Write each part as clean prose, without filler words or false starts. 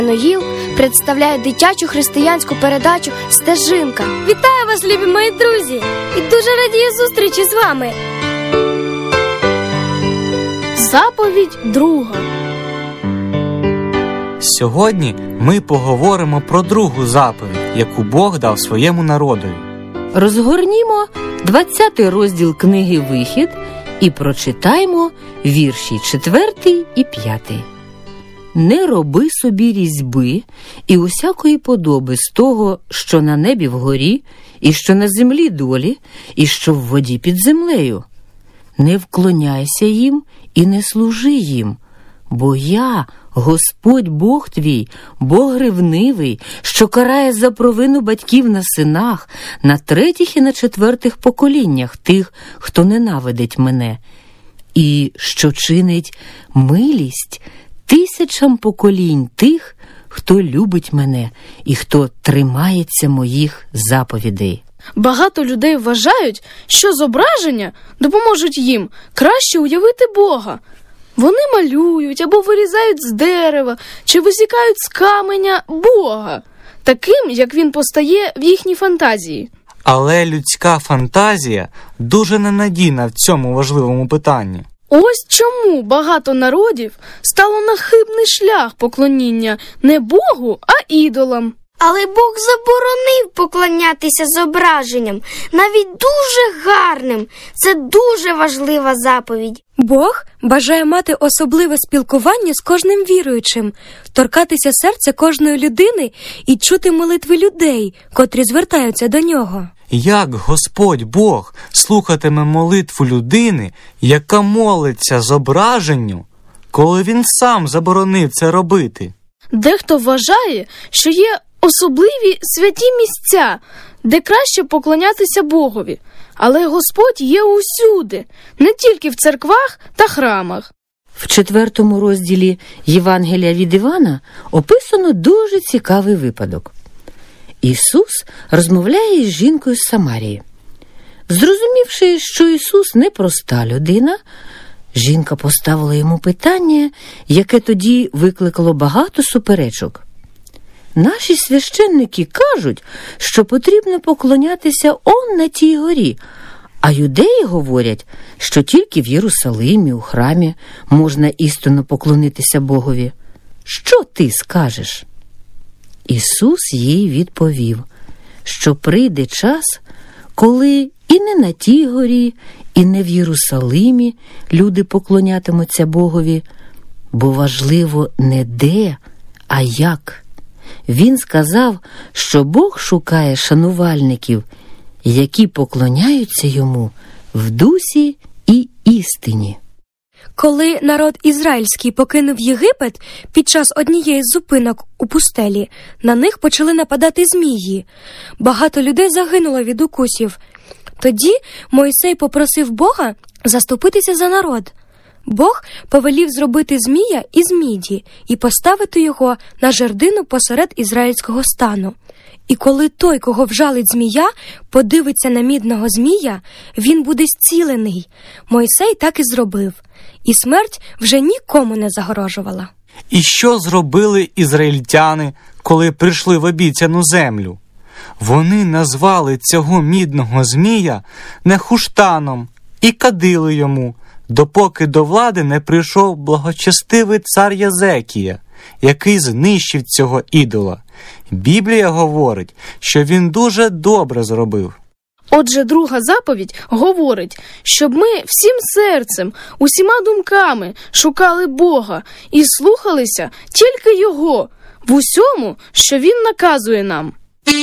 Ноїл представляє дитячу християнську передачу «Стежинка». Вітаю вас, любі мої друзі! І дуже радію зустрічі з вами! Заповідь друга. Сьогодні ми поговоримо про другу заповідь, яку Бог дав своєму народові. Розгорнімо 20-й розділ книги «Вихід» і прочитаймо вірші 4 і 5. «Не роби собі різьби і усякої подоби з того, що на небі вгорі, і що на землі долі, і що в воді під землею. Не вклоняйся їм і не служи їм, бо я, Господь Бог твій, Бог ревнивий, що карає за провину батьків на синах, на 3-х і на 4-х поколіннях тих, хто ненавидить мене, і що чинить милість 1000 поколінь тих, хто любить мене і хто тримається моїх заповідей». Багато людей вважають, що зображення допоможуть їм краще уявити Бога. Вони малюють або вирізають з дерева чи висікають з каменя Бога, таким, як він постає в їхній фантазії. Але людська фантазія дуже ненадійна в цьому важливому питанні. Ось чому багато народів стало на хибний шлях поклоніння не Богу, а ідолам. Але Бог заборонив поклонятися зображенням, навіть дуже гарним. Це дуже важлива заповідь. Бог бажає мати особливе спілкування з кожним віруючим, торкатися серця кожної людини і чути молитви людей, котрі звертаються до нього. Як Господь Бог слухатиме молитву людини, яка молиться зображенню, коли він сам заборонив це робити? Дехто вважає, що є особливі святі місця, де краще поклонятися Богові. Але Господь є усюди, не тільки в церквах та храмах. В 4-му розділі Євангелія від Івана описано дуже цікавий випадок. Ісус розмовляє із жінкою з Самарії. Зрозумівши, що Ісус непроста людина, жінка поставила йому питання, яке тоді викликало багато суперечок. Наші священники кажуть, що потрібно поклонятися он на тій горі, а юдеї говорять, що тільки в Єрусалимі, у храмі можна істинно поклонитися Богові. Що ти скажеш? Ісус їй відповів, що прийде час, коли і не на тій горі, і не в Єрусалимі люди поклонятимуться Богові, бо важливо не де, а як. Він сказав, що Бог шукає шанувальників, які поклоняються йому в дусі і істині. Коли народ ізраїльський покинув Єгипет під час однієї з зупинок у пустелі, на них почали нападати змії. Багато людей загинуло від укусів. Тоді Мойсей попросив Бога заступитися за народ. Бог повелів зробити змія із міді і поставити його на жердину посеред ізраїльського стану. І коли той, кого вжалить змія, подивиться на мідного змія, він буде зцілений. Мойсей так і зробив. І смерть вже нікому не загрожувала. І що зробили ізраїльтяни, коли прийшли в обіцяну землю? Вони назвали цього мідного змія Нехуштаном і кадили йому, допоки до влади не прийшов благочестивий цар Єзекія, який знищив цього ідола. Біблія говорить, що він дуже добре зробив. Отже, друга заповідь говорить, щоб ми всім серцем, усіма думками шукали Бога і слухалися тільки Його в усьому, що Він наказує нам.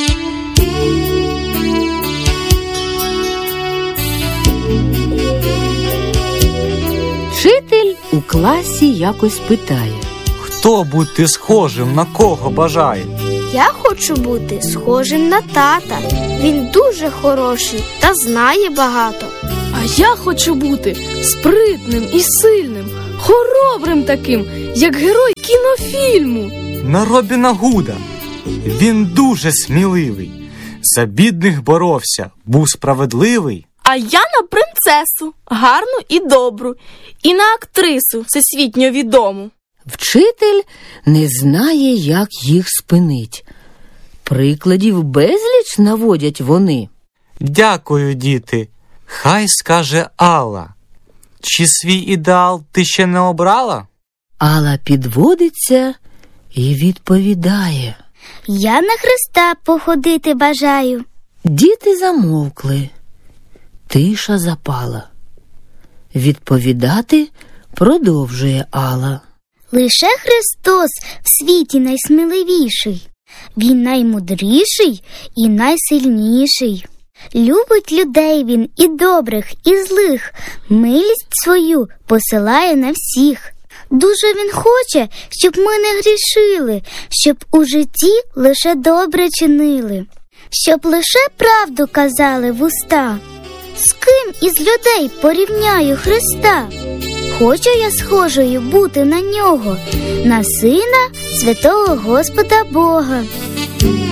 Вчитель у класі якось питає: Хто бути схожим на кого бажає? Я хочу бути схожим на тата. Він дуже хороший та знає багато. А я хочу бути спритним і сильним, хоробрим таким, як герой кінофільму. На Робіна Гуда. Він дуже сміливий. За бідних боровся, був справедливий. А я на принцесу, гарну і добру, і на актрису всесвітньо відому. Вчитель не знає, як їх спинить. Прикладів безліч наводять вони. Дякую, діти. Хай скаже Алла. Чи свій ідеал ти ще не обрала? Алла підводиться і відповідає. Я на Христа походити бажаю. Діти замовкли. Тиша запала. Відповідати продовжує Алла. Лише Христос в світі найсміливіший. Він наймудріший і найсильніший. Любить людей він і добрих, і злих. Милість свою посилає на всіх. Дуже він хоче, щоб ми не грішили, щоб у житті лише добре чинили, щоб лише правду казали в уста. З ким із людей порівняю Христа? Хочу я схожою бути на нього, на Сина святого Господа Бога.